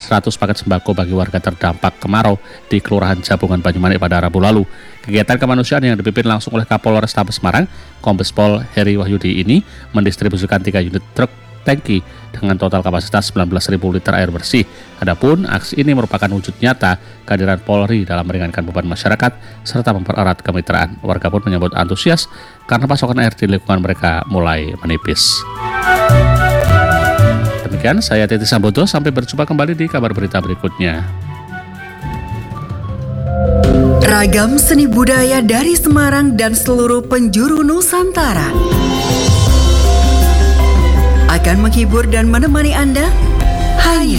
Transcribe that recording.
100 paket sembako bagi warga terdampak kemarau di Kelurahan Jabungan, Banyumanik pada Rabu lalu. Kegiatan kemanusiaan yang dipimpin langsung oleh Kapolres Tabes Semarang, Kombes Pol Heri Wahyudi ini mendistribusikan 3 unit truk tangki dengan total kapasitas 19.000 liter air bersih. Adapun aksi ini merupakan wujud nyata kehadiran Polri dalam meringankan beban masyarakat serta mempererat kemitraan. Warga pun menyambut antusias karena pasokan air di lingkungan mereka mulai menipis. Demikian saya Titi Sambodo, sampai berjumpa kembali di kabar berita berikutnya. Ragam seni budaya dari Semarang dan seluruh penjuru Nusantara akan menghibur dan menemani Anda hanya